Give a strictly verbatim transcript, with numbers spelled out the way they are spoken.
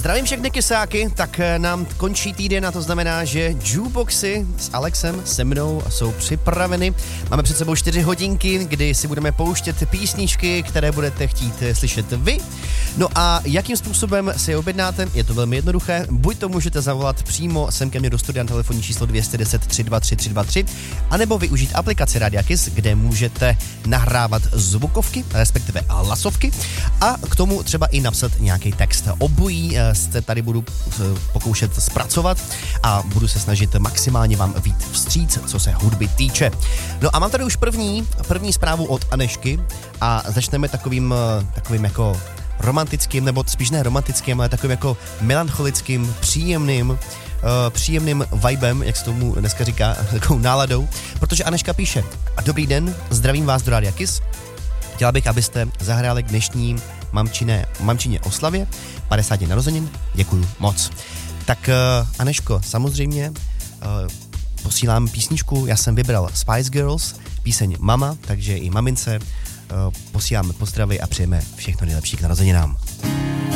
Zdravím všechny kysáky, tak nám končí týden a to znamená, že jukeboxy s Alexem, se mnou jsou připraveny. Máme před sebou čtyři hodinky, kdy si budeme pouštět písničky, které budete chtít slyšet vy. No a jakým způsobem si je objednáte? Je to velmi jednoduché. Buď to můžete zavolat přímo sem ke mně do studia na telefonní číslo dvě jedna nula tři dva tři tři dva tři, anebo využít aplikaci Rádia Kiss, kde můžete nahrávat zvukovky, respektive hlasovky a k tomu třeba i napsat nějaký text. Obojí se tady budu pokoušet zpracovat a budu se snažit maximálně vám vyjít vstříc, co se hudby týče. No a mám tady už první, první zprávu od Anešky a začneme takovým, takovým jako romantickým, nebo spíš ne romantickým, ale takovým jako melancholickým, příjemným, uh, příjemným vibem, jak se tomu dneska říká, takovou náladou, protože Aneška píše: Dobrý den, zdravím vás do Rádia Kiss. Chtěla bych, abyste zahráli k dnešní mamčiné, mamčině oslavě padesáti narozenin. Děkuju moc. Tak uh, Aneško, samozřejmě uh, posílám písničku, já jsem vybral Spice Girls, píseň Mama, takže i mamince uh, posíláme pozdravy a přejeme všechno nejlepší k narozeninám.